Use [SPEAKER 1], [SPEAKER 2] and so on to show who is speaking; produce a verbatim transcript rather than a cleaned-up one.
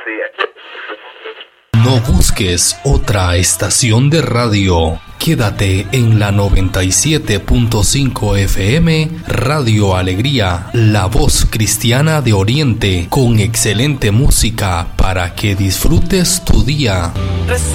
[SPEAKER 1] No busques otra estación de radio. Quédate en la noventa y siete punto cinco F M, Radio Alegría, la voz cristiana de Oriente, con excelente música para que disfrutes tu día.